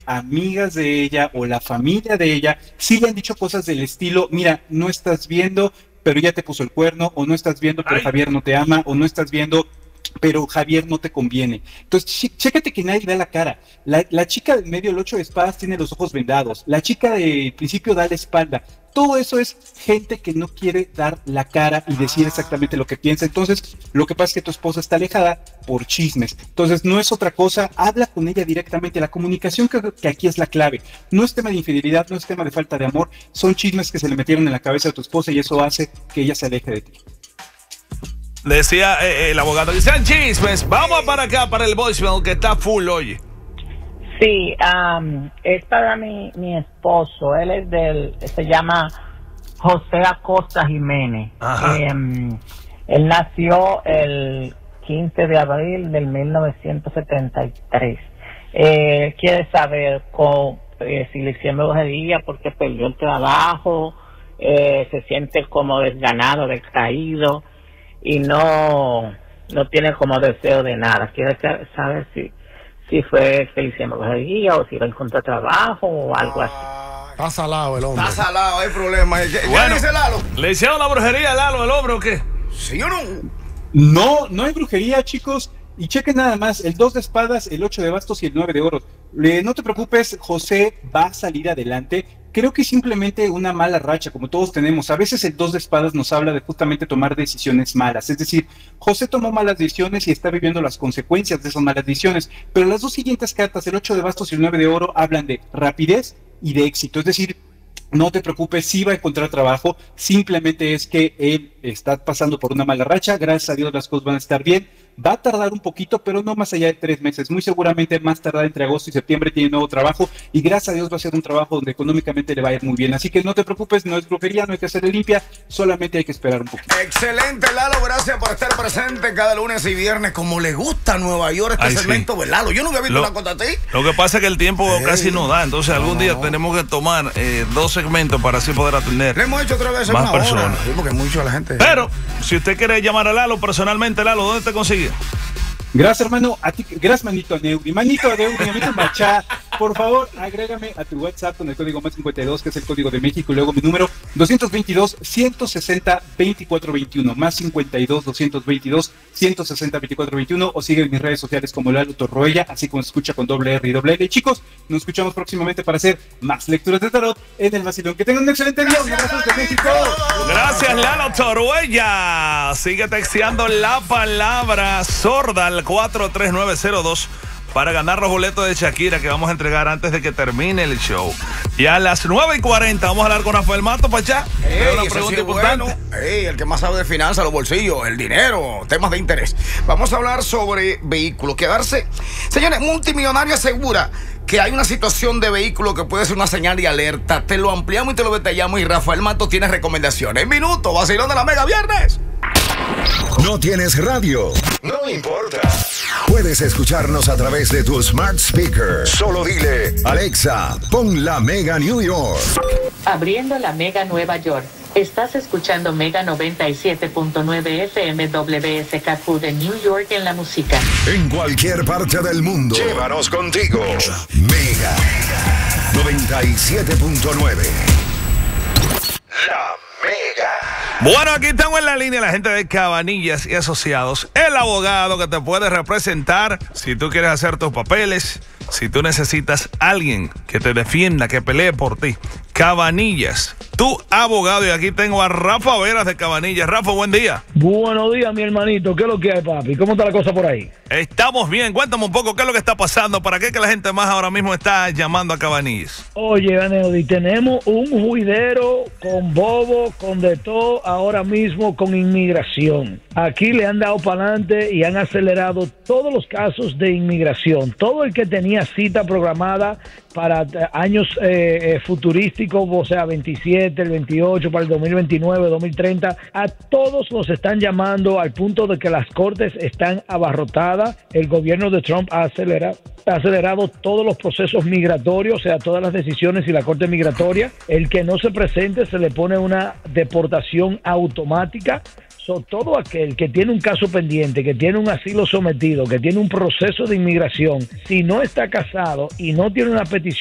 amigas de ella o la familia de ella sí le han dicho cosas del estilo, mira, no estás viendo, pero ya te puso el cuerno, o no estás viendo, pero Javier no te ama, o no estás viendo, pero Javier no te conviene. Entonces, chécate que nadie da la cara. La chica del medio, el 8 de espadas, tiene los ojos vendados. La chica del principio da la espalda. Todo eso es gente que no quiere dar la cara y decir exactamente lo que piensa. Entonces, lo que pasa es que tu esposa está alejada por chismes. Entonces, no es otra cosa. Habla con ella directamente. La comunicación que aquí es la clave. No es tema de infidelidad, no es tema de falta de amor. Son chismes que se le metieron en la cabeza a tu esposa y eso hace que ella se aleje de ti. Decía el abogado, dicen chismes. Vamos para acá, para el voicemail que está full, oye. Sí, es para mi esposo. Él se llama José Acosta Jiménez. Él nació el 15 de abril del 1973. Quiere saber si le hicieron brujería porque perdió el trabajo, se siente como desganado, decaído y no tiene como deseo de nada. Quiere saber si fue que le hicieron brujería o si va a encontrar trabajo o algo así. Está salado el hombre. Está salado, hay problema. Bueno, ¿Qué dice Lalo? ¿Le hicieron la brujería a Lalo, el hombre o qué? ¿Sí o no? No hay brujería, chicos. Y chequen nada más, el 2 de espadas, el 8 de bastos y el 9 de oros. No te preocupes, José va a salir adelante. Creo que es simplemente una mala racha, como todos tenemos. A veces el 2 de espadas nos habla de justamente tomar decisiones malas. Es decir, José tomó malas decisiones y está viviendo las consecuencias de esas malas decisiones. Pero las dos siguientes cartas, el 8 de bastos y el 9 de oro, hablan de rapidez y de éxito. Es decir, no te preocupes, sí va a encontrar trabajo. Simplemente es que él está pasando por una mala racha. Gracias a Dios las cosas van a estar bien. Va a tardar un poquito, pero no más allá de 3 meses. Muy seguramente más tardar entre agosto y septiembre tiene nuevo trabajo y gracias a Dios va a ser un trabajo donde económicamente le va a ir muy bien. Así que no te preocupes, no es brujería, no hay que hacerle limpia, solamente hay que esperar un poquito. Excelente, Lalo, gracias por estar presente cada lunes y viernes. Como le gusta a Nueva York segmento, sí. Lalo, yo nunca he visto una cosa así. Lo que pasa es que el tiempo casi no da, entonces algún día tenemos que tomar 2 segmentos para así poder atender. Le hemos hecho 3 veces más personas. Sí, porque mucho la gente. Pero, si usted quiere llamar a Lalo personalmente, Lalo, ¿dónde te consigue? Gracias, hermano. A ti, gracias, manito Neuri. Manito Neuri, manito Machá. Por favor, agrégame a tu WhatsApp con el código más 52, que es el código de México, y luego mi número 222-160-2421, más 52-222-160-2421, o sigue en mis redes sociales como Lalo Torroella, así como se escucha con doble R y doble L. Chicos, nos escuchamos próximamente para hacer más lecturas de tarot en el vacilón. Que tengan un excelente día. Un abrazo desde México. Gracias, Lalo Torroella. Sigue texteando la palabra sorda al 43902 para ganar los boletos de Shakira que vamos a entregar antes de que termine el show. Y a las 9:40 vamos a hablar con Rafael Mato, Pachá. Una pregunta importante. El que más sabe de finanzas, los bolsillos, el dinero, temas de interés. Vamos a hablar sobre vehículos. Quedarse. Señores, multimillonario asegura que hay una situación de vehículo que puede ser una señal de alerta. Te lo ampliamos y te lo detallamos. Y Rafael Mato tiene recomendaciones. Minuto, vacilón de la Mega Viernes. ¿No tienes radio? No importa. Puedes escucharnos a través de tu smart speaker. Solo dile, Alexa, pon la Mega New York. Abriendo la Mega Nueva York. Estás escuchando Mega 97.9 FM WSKQ de New York en la música. En cualquier parte del mundo. Llévanos contigo. Mega 97.9. La Mega. Bueno, aquí estamos en la línea la gente de Cabanillas y Asociados, el abogado que te puede representar si tú quieres hacer tus papeles, si tú necesitas a alguien que te defienda, que pelee por ti. Cabanillas, tu abogado. Y aquí tengo a Rafa Veras de Cabanillas. Rafa, buen día. Buenos días, mi hermanito. ¿Qué es lo que hay, papi? ¿Cómo está la cosa por ahí? Estamos bien. Cuéntame un poco qué es lo que está pasando. ¿Para qué que la gente más ahora mismo está llamando a Cabanillas? Oye, Aneudi, tenemos un juidero con bobo, con de todo, ahora mismo con inmigración. Aquí le han dado para adelante y han acelerado todos los casos de inmigración. Todo el que tenía cita programada para años futurísticos, o sea, 27, el 28, para el 2029, 2030, a todos los están llamando al punto de que las cortes están abarrotadas. El gobierno de Trump ha acelerado todos los procesos migratorios, o sea, todas las decisiones y la corte migratoria. El que no se presente se le pone una deportación automática. Todo aquel que tiene un caso pendiente, que tiene un asilo sometido, que tiene un proceso de inmigración, si no está casado y no tiene una petición